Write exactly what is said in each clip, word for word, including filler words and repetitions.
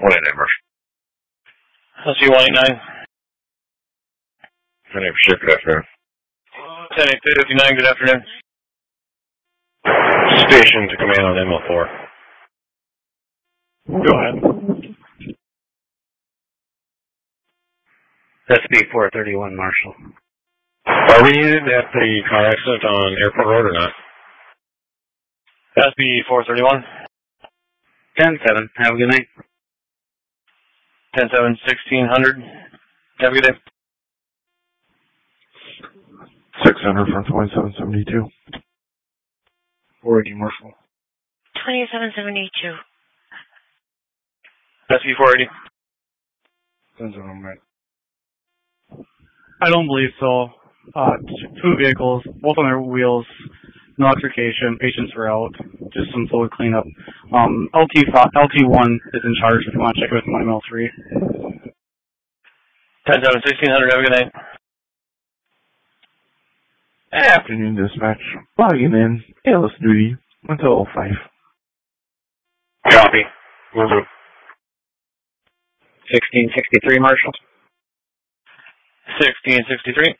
one eight nine, Marshal. I'll see one eight nine. My name's Shift, good afternoon. ten eight fifty-nine, good afternoon. Station to command on M L four. Go ahead. S B four thirty-one, Marshal. Are we needed at the car accident on Airport Road or not? S B four thirty-one. ten seven, have a good night. ten seven, sixteen hundred. Have a good day. six hundred from twenty-seven seventy-two. four eighty, Marshal. twenty-seven seventy-two. S B four eighty. Depends on them, right? I don't believe so. Uh, two vehicles, both on their wheels, no altercation, patients were out, just some fluid cleanup. Um, L T one is in charge if you want to check it with my M L three. ten seven, sixteen hundred, have a good night. Afternoon dispatch. Logging in. A L S duty. Until oh five. Copy. Will do. sixteen sixty-three, Marshal. sixteen sixty-three.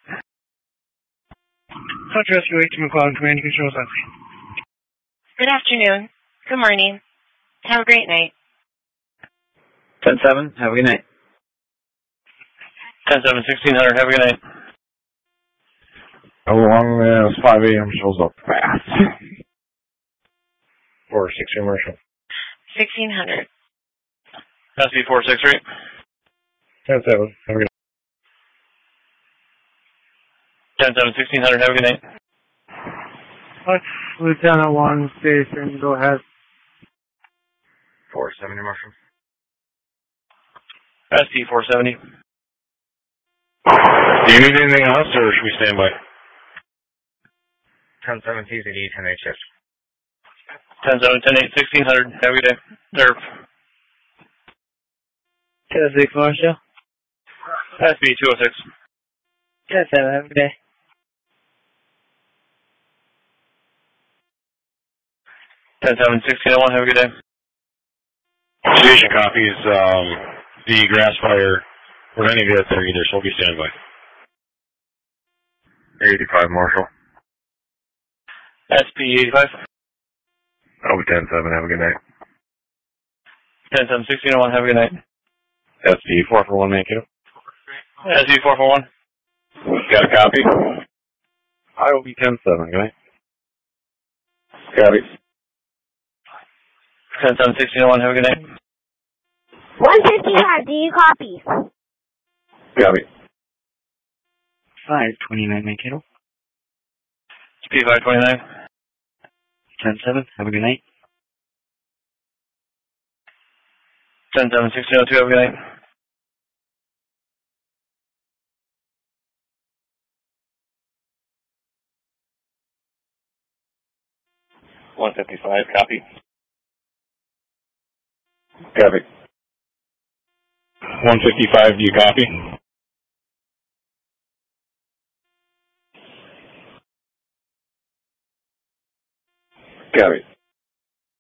Touch Rescue eight to McLeod, Command and Control Center. Good afternoon. Good morning. Have a great night. ten seven, have a good night. ten seven, sixteen hundred, have a good night. How long as five A M shows up fast? four sixty, Marshal. sixteen hundred. S B four sixty-three. ten seven, have a good night. ten seven, sixteen hundred, have a good night. Touch Lieutenant one Station, go ahead. four seventy, Marshal. S B four seventy. Do you need anything else, or should we stand by? ten seven T Z D, ten eight six. ten seven, ten eight, sixteen hundred, have a good day. Nerve. ten six, Marshal. S B two oh six. ten seven, have a good day. ten seven, sixteen oh one, have a good day. Station copies, um, the grass fire, or any of it there either, so we'll be standby. eighty-five, Marshal. S P eighty-five. Oh, ten seven, have a good night. ten seven, sixteen oh one, have a good night. S P four four one, make it. S B four four one. Got a copy? I will be ten seven, good night. Copy. ten seven, sixteen oh one, have a good night. one fifty-five, do you copy? Copy. five twenty-nine, Mankato. S P five twenty-nine. ten seven, have a good night. ten seven, sixteen oh two, have a good night. one fifty-five, copy. Copy. one fifty-five, do you copy? Copy.